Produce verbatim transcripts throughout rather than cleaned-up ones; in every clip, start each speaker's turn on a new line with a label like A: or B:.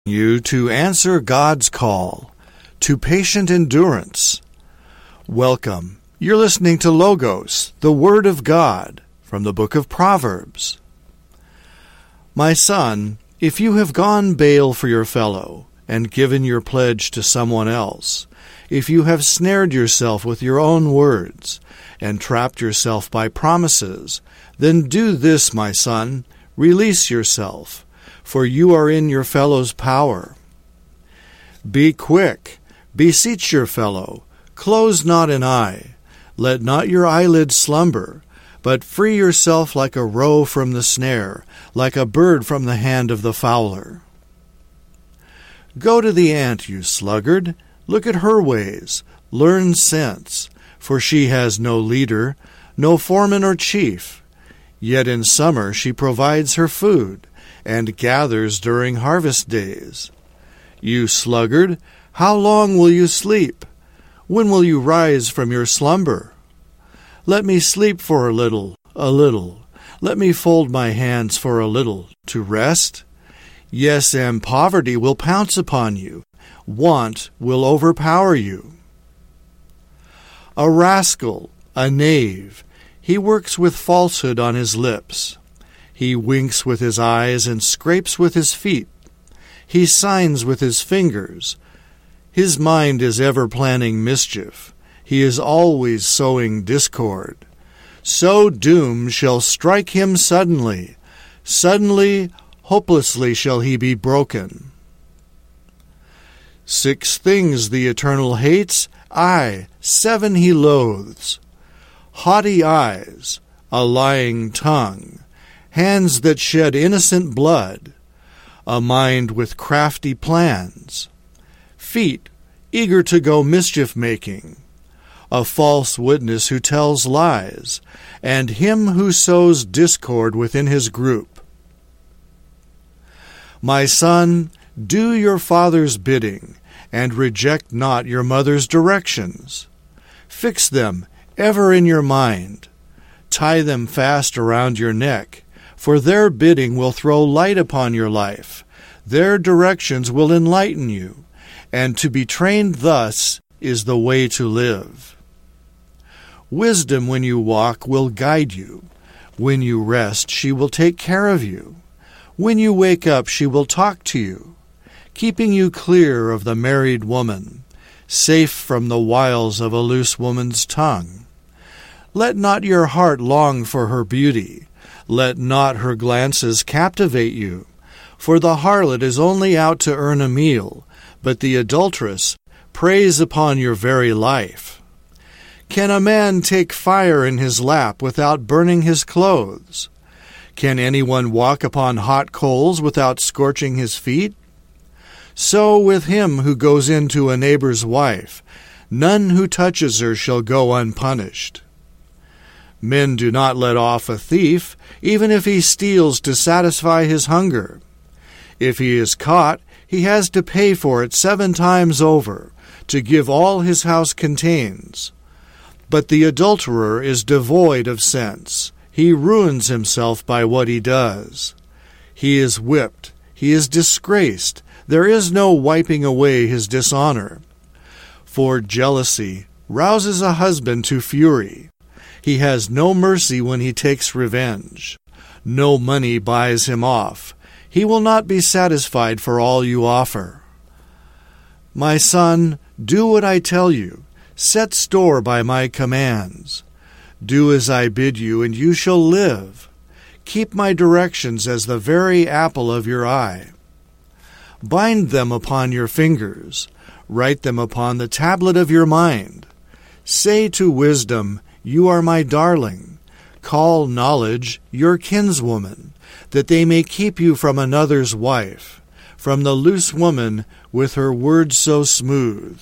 A: you to answer God's call to patient endurance. Welcome. You're listening to Logos, the Word of God, from the book of Proverbs. My son, if you have gone bail for your fellow, and given your pledge to someone else, if you have snared yourself with your own words, and trapped yourself by promises, then do this, my son, release yourself, for you are in your fellow's power. Be quick, beseech your fellow, close not an eye, let not your eyelids slumber, but free yourself like a roe from the snare, like a bird from the hand of the fowler. Go to the ant, you sluggard, look at her ways, learn sense, for she has no leader, no foreman or chief. Yet in summer she provides her food, and gathers during harvest days. You sluggard, how long will you sleep? When will you rise from your slumber? Let me sleep for a little, a little. Let me fold my hands for a little, to rest. Yes, and poverty will pounce upon you. Want will overpower you. A rascal, a knave, he works with falsehood on his lips. He winks with his eyes and scrapes with his feet. He signs with his fingers. His mind is ever planning mischief. He is always sowing discord. So doom shall strike him suddenly. Suddenly, hopelessly shall he be broken. Six things the Eternal hates, aye, seven he loathes. Haughty eyes, a lying tongue, hands that shed innocent blood, a mind with crafty plans, feet eager to go mischief-making, a false witness who tells lies, and him who sows discord within his group. My son, do your father's bidding, and reject not your mother's directions. Fix them ever in your mind. Tie them fast around your neck, for their bidding will throw light upon your life. Their directions will enlighten you, and to be trained thus is the way to live. Wisdom when you walk will guide you. When you rest, she will take care of you. When you wake up, she will talk to you, keeping you clear of the married woman, safe from the wiles of a loose woman's tongue. Let not your heart long for her beauty. Let not her glances captivate you. For the harlot is only out to earn a meal, but the adulteress preys upon your very life. Can a man take fire in his lap without burning his clothes? Can anyone walk upon hot coals without scorching his feet? So with him who goes in to a neighbor's wife, none who touches her shall go unpunished. Men do not let off a thief, even if he steals to satisfy his hunger. If he is caught, he has to pay for it seven times over, to give all his house contains. But the adulterer is devoid of sense. He ruins himself by what he does. He is whipped. He is disgraced. There is no wiping away his dishonor. For jealousy rouses a husband to fury. He has no mercy when he takes revenge. No money buys him off. He will not be satisfied for all you offer. My son, do what I tell you. Set store by my commands. Do as I bid you, and you shall live. Keep my directions as the very apple of your eye. Bind them upon your fingers. Write them upon the tablet of your mind. Say to wisdom, you are my darling. Call knowledge your kinswoman, that they may keep you from another's wife, from the loose woman with her words so smooth.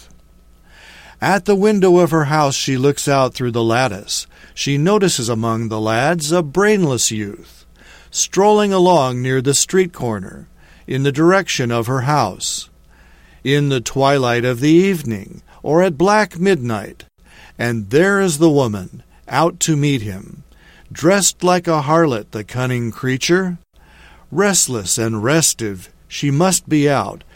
A: At the window of her house she looks out through the lattice. She notices among the lads a brainless youth, strolling along near the street corner, in the direction of her house, in the twilight of the evening, or at black midnight. And there is the woman, out to meet him, dressed like a harlot, the cunning creature. Restless and restive, she must be out,